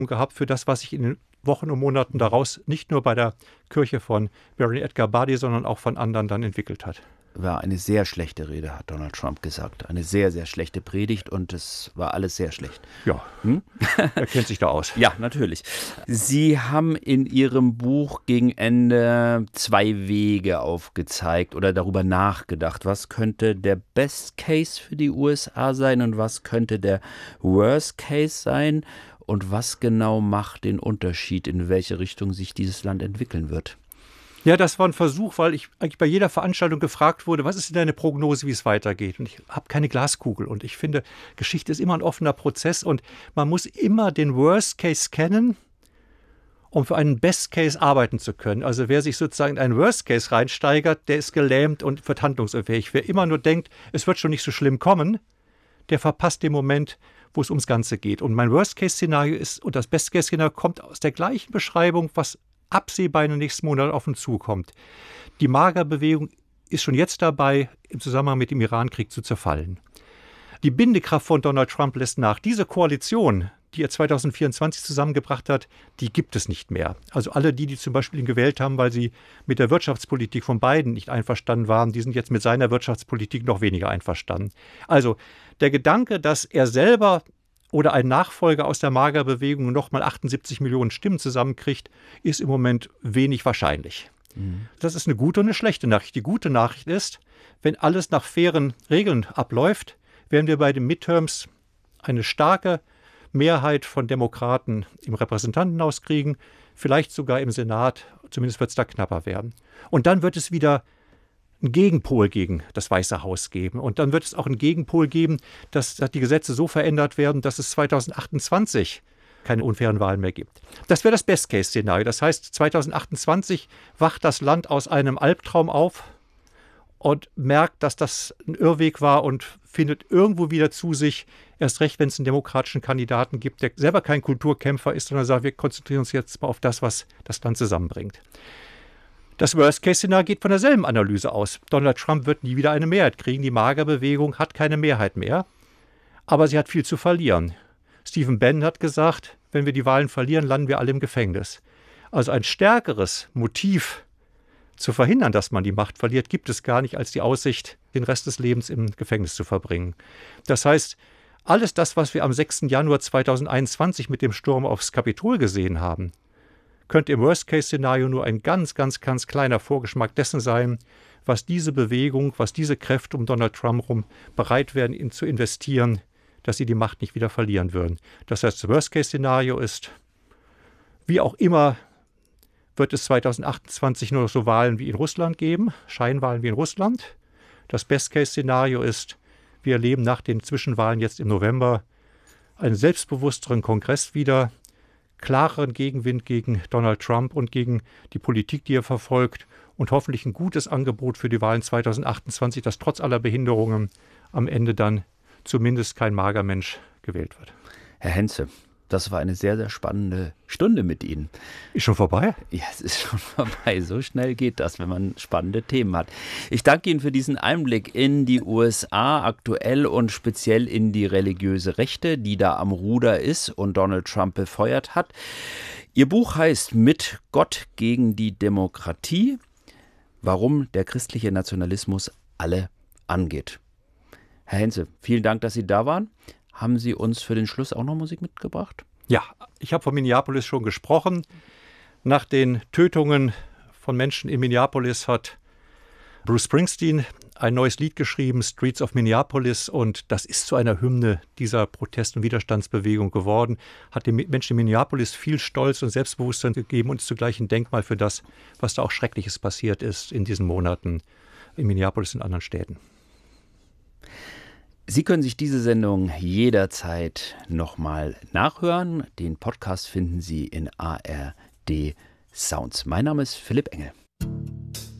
gehabt für das, was sich in den Wochen und Monaten daraus nicht nur bei der Kirche von Baron Edgar Buddy, sondern auch von anderen dann entwickelt hat. War eine sehr schlechte Rede, hat Donald Trump gesagt. Eine sehr, sehr schlechte Predigt und es war alles sehr schlecht. Ja, er kennt sich da aus. Ja, natürlich. Sie haben in Ihrem Buch gegen Ende 2 Wege aufgezeigt oder darüber nachgedacht. Was könnte der Best Case für die USA sein und was könnte der Worst Case sein? Und was genau macht den Unterschied, in welche Richtung sich dieses Land entwickeln wird? Ja, das war ein Versuch, weil ich eigentlich bei jeder Veranstaltung gefragt wurde, was ist denn deine Prognose, wie es weitergeht? Und ich habe keine Glaskugel. Und ich finde, Geschichte ist immer ein offener Prozess und man muss immer den Worst Case kennen, um für einen Best Case arbeiten zu können. Also wer sich sozusagen in einen Worst Case reinsteigert, der ist gelähmt und wird handlungsunfähig. Wer immer nur denkt, es wird schon nicht so schlimm kommen, der verpasst den Moment, wo es ums Ganze geht. Und mein Worst Case Szenario ist, und das Best Case Szenario kommt aus der gleichen Beschreibung, was absehbar in den nächsten Monaten auf uns zukommt. Die MAGA-Bewegung ist schon jetzt dabei, im Zusammenhang mit dem Iran-Krieg zu zerfallen. Die Bindekraft von Donald Trump lässt nach. Diese Koalition, die er 2024 zusammengebracht hat, die gibt es nicht mehr. Also alle die zum Beispiel ihn gewählt haben, weil sie mit der Wirtschaftspolitik von Biden nicht einverstanden waren, die sind jetzt mit seiner Wirtschaftspolitik noch weniger einverstanden. Also der Gedanke, dass er selber oder ein Nachfolger aus der MAGA-Bewegung nochmal 78 Millionen Stimmen zusammenkriegt, ist im Moment wenig wahrscheinlich. Das ist eine gute und eine schlechte Nachricht. Die gute Nachricht ist, wenn alles nach fairen Regeln abläuft, werden wir bei den Midterms eine starke Mehrheit von Demokraten im Repräsentantenhaus kriegen, vielleicht sogar im Senat, zumindest wird es da knapper werden. Und dann wird es wieder einen Gegenpol gegen das Weiße Haus geben. Und dann wird es auch einen Gegenpol geben, dass die Gesetze so verändert werden, dass es 2028 keine unfairen Wahlen mehr gibt. Das wäre das Best-Case-Szenario. Das heißt, 2028 wacht das Land aus einem Albtraum auf und merkt, dass das ein Irrweg war und findet irgendwo wieder zu sich, erst recht, wenn es einen demokratischen Kandidaten gibt, der selber kein Kulturkämpfer ist, sondern sagt, wir konzentrieren uns jetzt mal auf das, was das Land zusammenbringt. Das Worst-Case-Szenario geht von derselben Analyse aus. Donald Trump wird nie wieder eine Mehrheit kriegen. Die MAGA-Bewegung hat keine Mehrheit mehr, aber sie hat viel zu verlieren. Stephen Bannon hat gesagt, wenn wir die Wahlen verlieren, landen wir alle im Gefängnis. Also ein stärkeres Motiv zu verhindern, dass man die Macht verliert, gibt es gar nicht, als die Aussicht, den Rest des Lebens im Gefängnis zu verbringen. Das heißt, alles das, was wir am 6. Januar 2021 mit dem Sturm aufs Kapitol gesehen haben, könnte im Worst-Case-Szenario nur ein ganz, ganz, ganz kleiner Vorgeschmack dessen sein, was diese Bewegung, was diese Kräfte um Donald Trump herum bereit wären, ihn zu investieren, dass sie die Macht nicht wieder verlieren würden. Das heißt, das Worst-Case-Szenario ist, wie auch immer, wird es 2028 nur noch so Wahlen wie in Russland geben, Scheinwahlen wie in Russland. Das Best-Case-Szenario ist, wir erleben nach den Zwischenwahlen jetzt im November einen selbstbewussteren Kongress wieder, klareren Gegenwind gegen Donald Trump und gegen die Politik, die er verfolgt und hoffentlich ein gutes Angebot für die Wahlen 2028, dass trotz aller Behinderungen am Ende dann zumindest kein MAGA-Mensch gewählt wird. Herr Henze, das war eine sehr, sehr spannende Stunde mit Ihnen. Ist schon vorbei? Ja, es ist schon vorbei. So schnell geht das, wenn man spannende Themen hat. Ich danke Ihnen für diesen Einblick in die USA, aktuell und speziell in die religiöse Rechte, die da am Ruder ist und Donald Trump befeuert hat. Ihr Buch heißt Mit Gott gegen die Demokratie, warum der christliche Nationalismus alle angeht. Herr Henze, vielen Dank, dass Sie da waren. Haben Sie uns für den Schluss auch noch Musik mitgebracht? Ja, ich habe von Minneapolis schon gesprochen. Nach den Tötungen von Menschen in Minneapolis hat Bruce Springsteen ein neues Lied geschrieben, Streets of Minneapolis, und das ist zu einer Hymne dieser Protest- und Widerstandsbewegung geworden, hat den Menschen in Minneapolis viel Stolz und Selbstbewusstsein gegeben und ist zugleich ein Denkmal für das, was da auch Schreckliches passiert ist in diesen Monaten in Minneapolis und anderen Städten. Sie können sich diese Sendung jederzeit nochmal nachhören. Den Podcast finden Sie in ARD Sounds. Mein Name ist Philipp Engel.